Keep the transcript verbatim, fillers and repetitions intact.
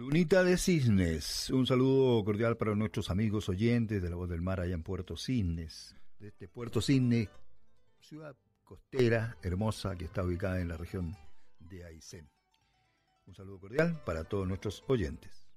Lunita de Cisnes, un saludo cordial para nuestros amigos oyentes de La Voz del Mar allá en Puerto Cisnes. De este Puerto Cisnes, ciudad costera hermosa que está ubicada en la región de Aysén. Un saludo cordial para todos nuestros oyentes.